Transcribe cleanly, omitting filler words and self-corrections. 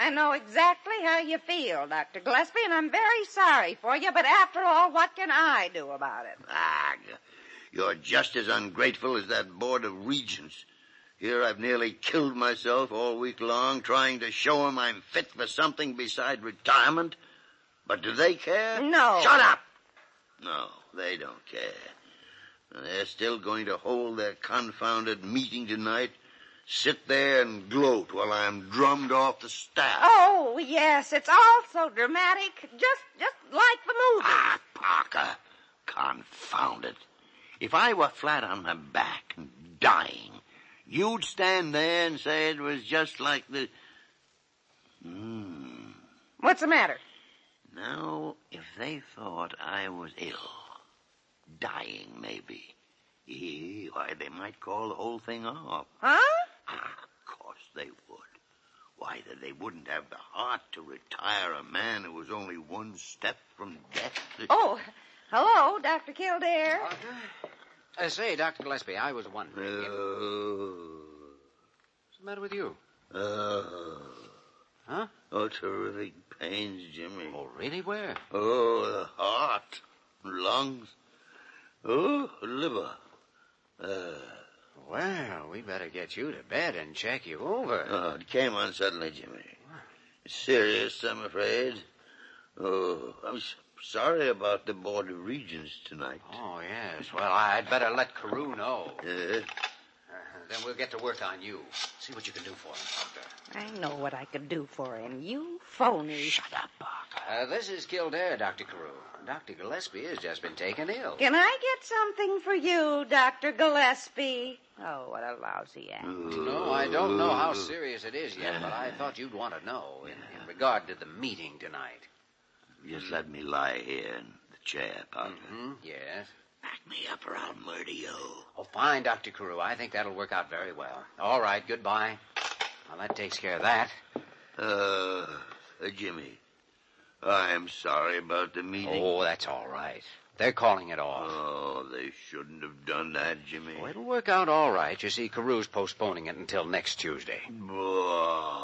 I know exactly how you feel, Dr. Gillespie, and I'm very sorry for you, but after all, what can I do about it? You're just as ungrateful as that Board of Regents. Here I've nearly killed myself all week long trying to show 'em I'm fit for something beside retirement. But do they care? No. Shut up! No, they don't care. They're still going to hold their confounded meeting tonight, sit there and gloat while I'm drummed off the staff. Oh, yes, it's all so dramatic, just like the movie. Parker, confound it. If I were flat on my back and dying, you'd stand there and say it was just like the... What's the matter? Now, if they thought I was ill, dying maybe, why, they might call the whole thing off. Huh? Of course they would. Why, they wouldn't have the heart to retire a man who was only one step from death. Oh, hello, Dr. Kildare. Say, Dr. Gillespie, I was wondering... What's the matter with you? Huh? Oh, terrific pains, Jimmy. Oh, really? Where? Oh, the heart, lungs, liver. Well, we better get you to bed and check you over. Oh, it came on suddenly, Jimmy. It's serious, I'm afraid. Oh, I'm sorry about the Board of Regents tonight. Oh, yes. Well, I'd better let Carew know. Yeah. Then we'll get to work on you. See what you can do for him, Doctor. I know what I could do for him. You phony. Shut up, Parker. This is Kildare, Dr. Carew. Dr. Gillespie has just been taken ill. Can I get something for you, Dr. Gillespie? Oh, what a lousy act. No, I don't know how serious it is yet, but I thought you'd want to know in regard to the meeting tonight. Just let me lie here in the chair, Parker. Yes. Back me up or I'll murder you. Oh, fine, Dr. Carew. I think that'll work out very well. All right, goodbye. Well, that takes care of that. Jimmy, I'm sorry about the meeting. Oh, that's all right. They're calling it off. Oh, they shouldn't have done that, Jimmy. Oh, it'll work out all right. You see, Carew's postponing it until next Tuesday.